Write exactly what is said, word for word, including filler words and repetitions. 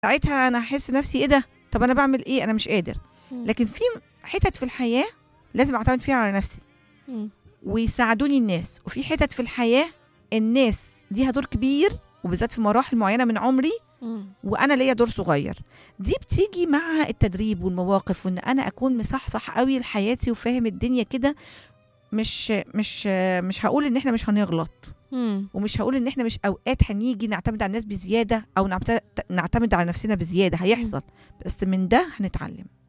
ساعتها انا هحس نفسي ايه ده، طب انا بعمل ايه، انا مش قادر. مم. لكن في حتت في الحياه لازم اعتمد فيها على نفسي مم. ويساعدوني الناس، وفي حتت في الحياه الناس ليها دور كبير وبالذات في مراحل معينه من عمري مم. وانا ليا دور صغير. دي بتيجي مع التدريب والمواقف، وان انا اكون مصحصح قوي لحياتي وفاهم الدنيا كده. مش مش مش هقول ان احنا مش هنغلط، مم. ومش هقول ان احنا مش اوقات هنيجي نعتمد على الناس بزياده او نعت- نعتمد على نفسنا بزياده، هيحصل، بس من ده هنتعلم.